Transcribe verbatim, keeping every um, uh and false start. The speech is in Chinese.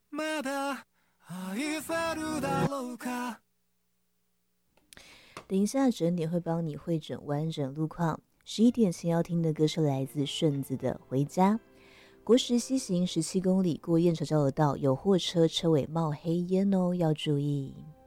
まだ愛せるだろうか。 等一下整点会帮你汇整完整路况。十一点前要听的歌是来自顺子的《回家》。国十西行十七公里过燕巢交流道，有货车车尾冒黑烟哦，要注意。